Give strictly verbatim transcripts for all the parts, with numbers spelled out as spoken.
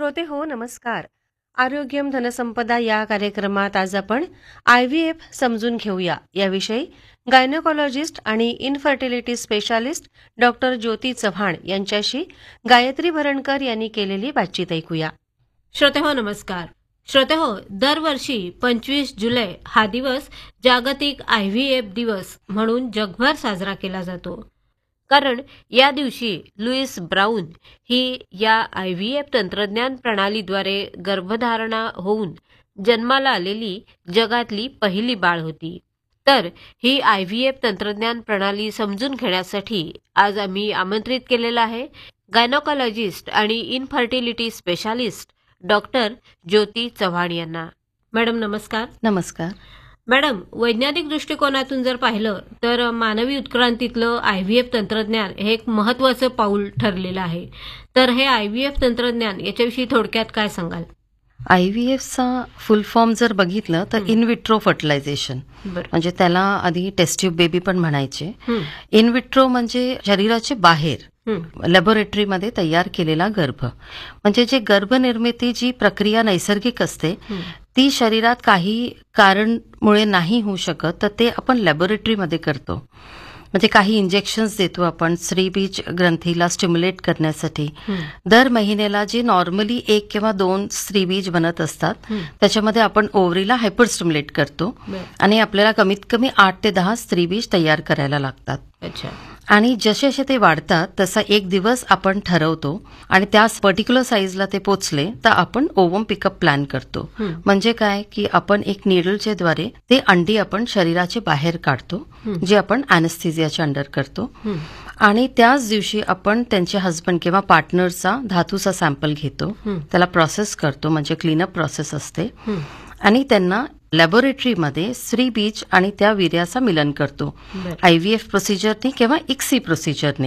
श्रोते हो नमस्कार. आरोग्यम धनसंपदा या कार्यक्रमात आज आपण आय व्ही एफ समजून घेऊया याविषयी गायनोकॉलॉजिस्ट आणि इनफर्टिलिटी स्पेशालिस्ट डॉक्टर ज्योती चव्हाण यांच्याशी गायत्री भरणकर यांनी केलेली बातचीत ऐकूया. श्रोते हो नमस्कार. श्रोते हो, दरवर्षी पंचवीस जुलै हा दिवस जागतिक आय व्ही एफ दिवस म्हणून जगभर साजरा केला जातो. कारण या दिवशी लुईस ब्राऊन ही या आय व्ही एफ तंत्रज्ञान प्रणालीद्वारे गर्भधारणा होऊन जन्माला आलेली जगातली पहिली बाळ होती. तर ही आय व्ही एफ तंत्रज्ञान प्रणाली समजून घेण्यासाठी आज आम्ही आमंत्रित केलेलं आहे गायनोकॉलॉजिस्ट आणि इनफर्टिलिटी स्पेशालिस्ट डॉक्टर ज्योती चव्हाण यांना. मॅडम नमस्कार. नमस्कार मॅडम, वैज्ञानिक दृष्टिकोनातून जर पाहिलं तर मानवी उत्क्रांतीतलं आय व्ही एफ तंत्रज्ञान हे एक महत्वाचं पाऊल ठरलेलं आहे. तर हे आय व्ही एफ तंत्रज्ञान याच्याविषयी थोडक्यात काय सांगाल? आय व्ही एफचा फुल फॉर्म जर बघितलं तर इन विट्रो फर्टिलायझेशन, म्हणजे त्याला आधी टेस्ट ट्यूब बेबी पण म्हणायचे. इन विट्रो म्हणजे शरीराचे बाहेर लॅबोरेटरीमध्ये तयार केलेला गर्भ, म्हणजे जे गर्भनिर्मिती जी प्रक्रिया नैसर्गिक असते ती शरीरात काही कारणमुळे नाही होऊ शकत, तर ते आपण लॅबोरेटरीमध्ये करतो. म्हणजे काही इंजेक्शन्स देतो आपण स्त्रीबीज ग्रंथीला स्टिम्युलेट करण्यासाठी. दर महिन्याला जे नॉर्मली एक किंवा दोन स्त्रीबीज बनत असतात त्याच्यामध्ये आपण ओव्हरीला हायपर स्टिम्युलेट करतो आणि आपल्याला कमीत कमी आठ ते दहा स्त्रीबीज तयार करायला लागतात. अच्छा. आणि जसे जसे ते वाढतात तसा एक दिवस आपण ठरवतो आणि त्या पर्टिक्युलर साईजला ते पोचले तर आपण ओवम पिकअप प्लॅन करतो. म्हणजे काय की आपण एक निडलच्या द्वारे ते अंडी आपण शरीराचे बाहेर काढतो, जे आपण अॅनेस्थेसियाच्या अंडर करतो. आणि त्याच दिवशी आपण त्यांचे हजबंड किंवा पार्टनरचा धातूचा सॅम्पल घेतो, त्याला प्रोसेस करतो, म्हणजे क्लीनअप प्रोसेस असते. आणि त्यांना लॅबोरेटरीमध्ये स्त्रीबीज आणि त्या वीर्याचा मिलन करतो आय व्ही एफ प्रोसिजरने किंवा इक्सी प्रोसिजरने.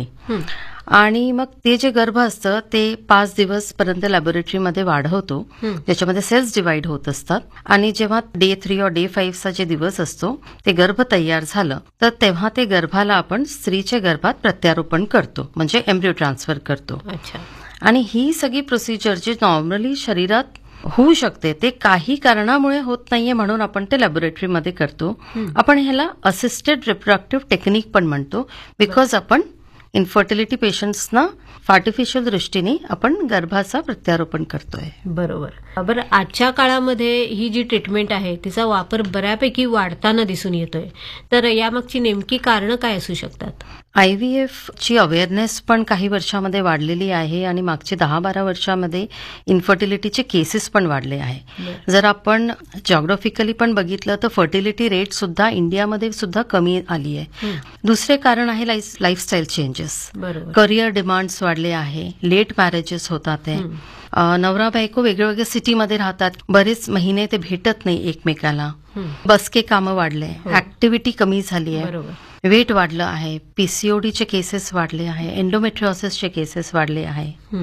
आणि मग ते जे गर्भ असतं ते पाच दिवस पर्यंत लॅबोरेटरीमध्ये वाढवतो, ज्याच्यामध्ये सेल्स डिवाइड होत असतात. आणि जेव्हा डे थ्री और डे फाईव्हचा जे दिवस असतो ते गर्भ तयार झालं तर तेव्हा ते गर्भाला आपण स्त्रीच्या गर्भात प्रत्यारोपण करतो, म्हणजे एम्ब्रियो ट्रान्सफर करतो. आणि ही सगळी प्रोसिजर जी नॉर्मली शरीरात होऊ शकते ते काही कारणामुळे होत नाहीये म्हणून आपण ते लॅबोरेटरीमध्ये करतो. आपण ह्याला असिस्टेड रिप्रोडक्टिव्ह टेक्निक पण म्हणतो, बिकॉज आपण इन्फर्टिलिटी पेशंट्सना आर्टिफिशियल दृष्टीने आपण गर्भाचा प्रत्यारोपण करतोय. बरोबर. बरं, आजच्या काळामध्ये ही जी ट्रीटमेंट आहे तिचा वापर बऱ्यापैकी वाढताना दिसून येतोय, तर यामागची नेमकी कारणं काय असू शकतात? आय व्ही एफ ची अवेअरनेस पण काही वर्षामध्ये वाढलेली आहे आणि मागचे दहा बारा वर्षामध्ये इन्फर्टिलिटीचे केसेस पण वाढले आहे. जर आपण जॉग्राफिकली पण बघितलं तर फर्टिलिटी रेट सुद्धा इंडियामध्ये सुद्धा कमी आली आहे. दुसरे कारण आहे लाईफस्टाईल चेंजेस, करिअर डिमांड्स वाढले आहे, लेट मॅरेजेस होतात आहे, नवरा बायको वेगळ्या वेगळ्या सिटीमध्ये राहतात, बरेच महिने ते भेटत नाही एकमेकाला, बसके कामं वाढले, ऍक्टिव्हिटी कमी झाली आहे, वेट वाढलं आहे, पीसीओडीचे केसेस वाढले आहे, एंडोमेट्रिओसिसचे केसेस वाढले आहे.